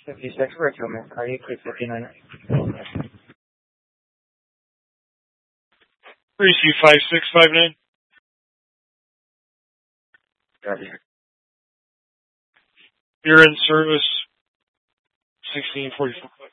56 Virtual, Miss. Are you clear 59? 3C5659. Roger. You're in service 1644.